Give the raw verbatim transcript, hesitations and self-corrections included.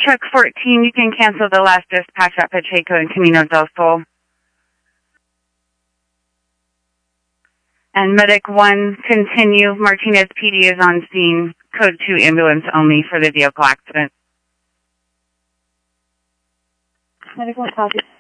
Truck fourteen, you can cancel the last dispatch at Pacheco and Camino del Sol. And Medic one, continue. Martinez P D is on scene. Code two ambulance only for the vehicle accident. Medic one, copy.